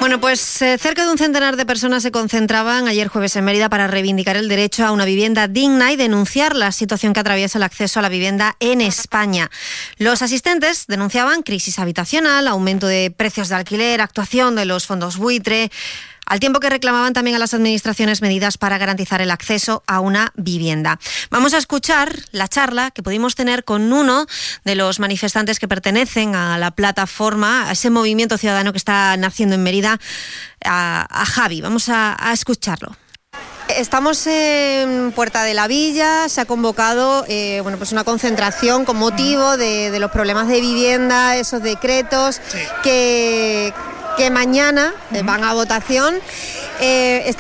Bueno, pues cerca de un centenar de personas se concentraban ayer jueves en Mérida para reivindicar el derecho a una vivienda digna y denunciar la situación que atraviesa el acceso a la vivienda en España. Los asistentes denunciaban crisis habitacional, aumento de precios de alquiler, actuación de los fondos buitre, al tiempo que reclamaban también a las administraciones medidas para garantizar el acceso a una vivienda. Vamos a escuchar la charla que pudimos tener con uno de los manifestantes que pertenecen a la plataforma, a ese movimiento ciudadano que está naciendo en Mérida, a Javi. Vamos a escucharlo. Estamos en Puerta de la Villa, se ha convocado pues una concentración con motivo de los problemas de vivienda, esos decretos que mañana van a votación.